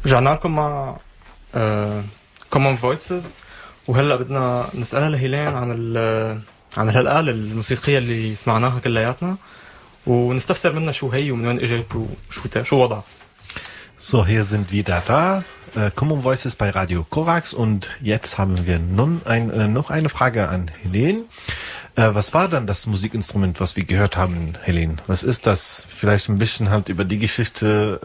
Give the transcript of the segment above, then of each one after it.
رجعنا لكم مع Common Voices. وهلا بدنا نسألها لهيلين عن هالآلة الموسيقية اللي سمعناها كلياتنا ونستفسر منها شو هي ومن وين اجت وشو وضعها. So, hier sind wieder da. Common Voices bei Radio Korax und jetzt haben wir nun noch eine Frage an Helene. Was war dann das Musikinstrument, was wir gehört haben, Helene? Was ist das? Vielleicht ein bisschen halt über die Geschichte,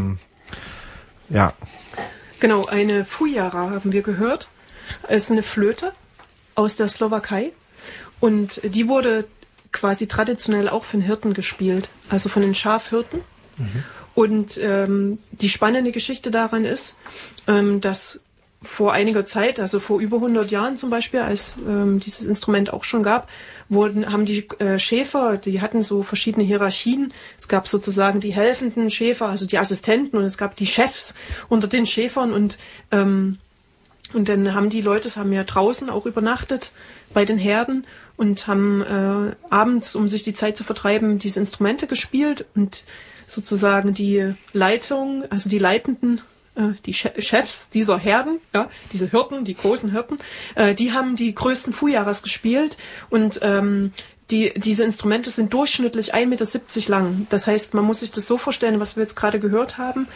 ja. Genau, eine Fujara haben wir gehört. Es ist eine Flöte aus der Slowakei und die wurde quasi traditionell auch von Hirten gespielt, also von den Schafhirten. Mhm. Und die spannende Geschichte daran ist, dass vor einiger Zeit, also vor über 100 Jahren zum Beispiel, als dieses Instrument auch schon gab, haben die Schäfer, die hatten so verschiedene Hierarchien. Es gab sozusagen die helfenden Schäfer, also die Assistenten, und es gab die Chefs unter den Schäfern. Und dann haben die Leute, haben ja draußen auch übernachtet bei den Herden und haben abends, um sich die Zeit zu vertreiben, diese Instrumente gespielt. Und sozusagen die Leitung, also die Leitenden, die Chefs dieser Herden, ja, diese Hirten, die großen Hirten, die haben die größten Fujaras gespielt und diese Instrumente sind durchschnittlich 1,70 Meter lang. Das heißt, man muss sich das so vorstellen, was wir jetzt gerade gehört haben,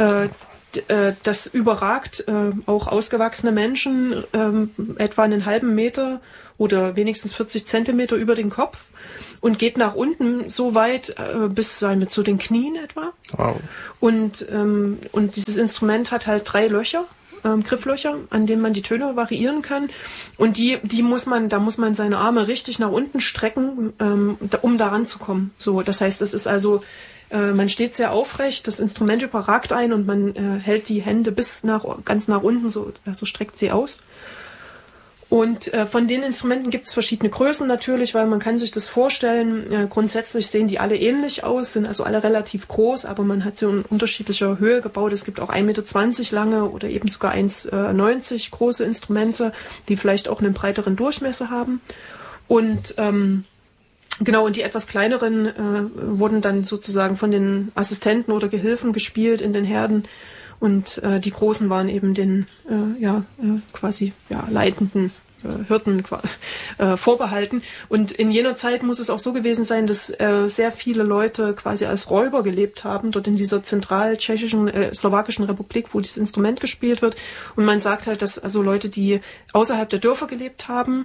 das überragt auch ausgewachsene Menschen etwa einen halben Meter oder wenigstens 40 Zentimeter über den Kopf und geht nach unten so weit bis zu den Knien etwa. Wow. Und dieses Instrument hat halt 3 Löcher, Grifflöcher, an denen man die Töne variieren kann. Und da muss man seine Arme richtig nach unten strecken, um da ranzukommen. So, das heißt, es ist also, man steht sehr aufrecht, das Instrument überragt ein und man hält die Hände ganz nach unten, so streckt sie aus. Und von den Instrumenten gibt es verschiedene Größen natürlich, weil man kann sich das vorstellen, grundsätzlich sehen die alle ähnlich aus, sind also alle relativ groß, aber man hat sie in unterschiedlicher Höhe gebaut. Es gibt auch 1,20 Meter lange oder eben sogar 1,90 große Instrumente, die vielleicht auch einen breiteren Durchmesser haben. Und genau, und die etwas kleineren wurden dann sozusagen von den Assistenten oder Gehilfen gespielt in den Herden. Und die Großen waren eben den quasi leitenden Hirten vorbehalten. Und in jener Zeit muss es auch so gewesen sein, dass sehr viele Leute quasi als Räuber gelebt haben, dort in dieser slowakischen Republik, wo dieses Instrument gespielt wird. Und man sagt halt, dass also Leute, die außerhalb der Dörfer gelebt haben,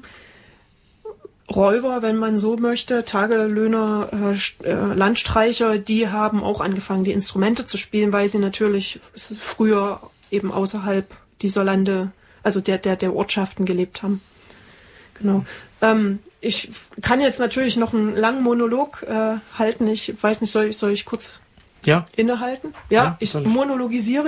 Räuber, wenn man so möchte, Tagelöhner, Landstreicher, die haben auch angefangen, die Instrumente zu spielen, weil sie natürlich früher eben außerhalb dieser Lande, also der Ortschaften gelebt haben. Genau. Ich kann jetzt natürlich noch einen langen Monolog halten. Ich weiß nicht, soll ich kurz innehalten? Ja, ich monologisiere.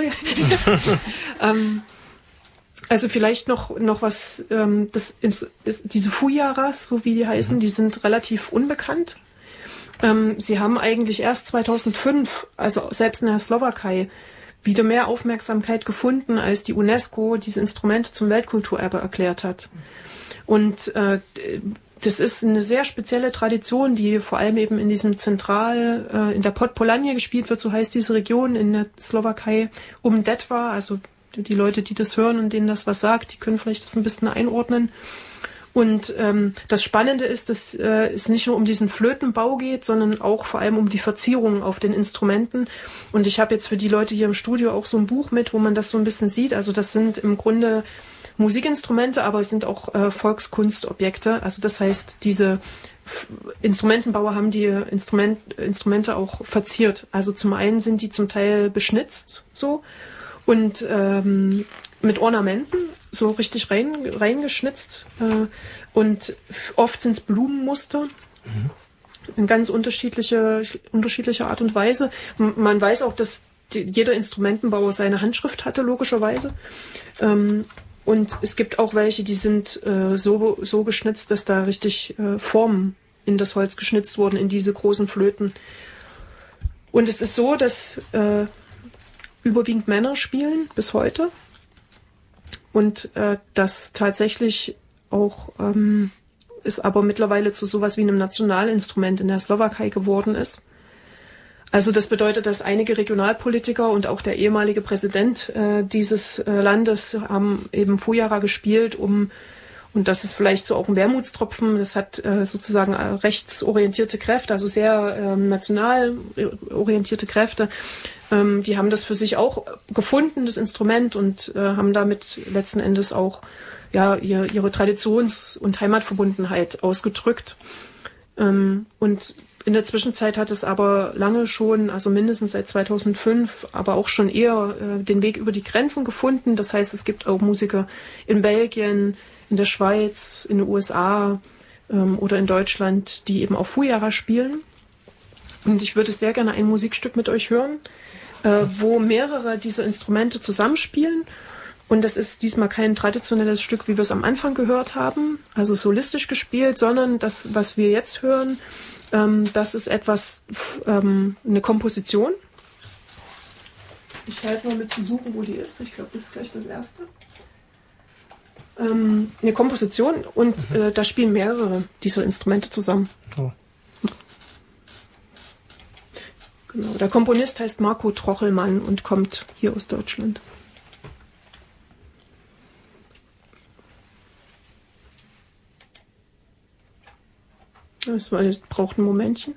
Also vielleicht noch was, diese Fujaras, so wie die heißen, die sind relativ unbekannt. Sie haben eigentlich erst 2005, also selbst in der Slowakei, wieder mehr Aufmerksamkeit gefunden, als die UNESCO diese Instrumente zum Weltkulturerbe erklärt hat. Und das ist eine sehr spezielle Tradition, die vor allem eben in diesem in der Podpolanje gespielt wird, so heißt diese Region in der Slowakei, um Detva, also die Leute, die das hören und denen das was sagt, die können vielleicht das ein bisschen einordnen. Und das Spannende ist, dass es nicht nur um diesen Flötenbau geht, sondern auch vor allem um die Verzierungen auf den Instrumenten. Und ich habe jetzt für die Leute hier im Studio auch so ein Buch mit, wo man das so ein bisschen sieht. Also das sind im Grunde Musikinstrumente, aber es sind auch Volkskunstobjekte. Also das heißt, diese Instrumentenbauer haben die Instrumente auch verziert. Also zum einen sind die zum Teil beschnitzt so und mit Ornamenten so richtig reingeschnitzt und oft sind es Blumenmuster in ganz unterschiedlicher Art und Weise. Man weiß auch, dass jeder Instrumentenbauer seine Handschrift hatte, logischerweise. Und es gibt auch welche, die sind so geschnitzt, dass da richtig Formen in das Holz geschnitzt wurden, in diese großen Flöten. Und es ist so, dass überwiegend Männer spielen bis heute. Und das tatsächlich auch es aber mittlerweile zu sowas wie einem Nationalinstrument in der Slowakei geworden ist. Also das bedeutet, dass einige Regionalpolitiker und auch der ehemalige Präsident dieses Landes haben eben Fujara gespielt, und das ist vielleicht so auch ein Wermutstropfen, das hat sozusagen rechtsorientierte Kräfte, also sehr national orientierte Kräfte, die haben das für sich auch gefunden, das Instrument, und haben damit letzten Endes auch ihre Traditions- und Heimatverbundenheit ausgedrückt. Und in der Zwischenzeit hat es aber lange schon, also mindestens seit 2005, aber auch schon eher den Weg über die Grenzen gefunden. Das heißt, es gibt auch Musiker in Belgien, in der Schweiz, in den USA oder in Deutschland, die eben auch Fujara spielen. Und ich würde sehr gerne ein Musikstück mit euch hören, wo mehrere dieser Instrumente zusammenspielen. Und das ist diesmal kein traditionelles Stück, wie wir es am Anfang gehört haben, also solistisch gespielt, sondern das, was wir jetzt hören, das ist eine Komposition. Ich helfe mal mit zu suchen, wo die ist. Ich glaube, das ist gleich das erste. Eine Komposition, und da spielen mehrere dieser Instrumente zusammen. Oh. Genau. Der Komponist heißt Marco Trochelmann und kommt hier aus Deutschland. Das braucht ein Momentchen.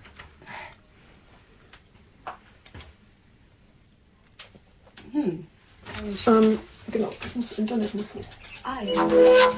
Genau, das Internet muss hoch. Ah, ja.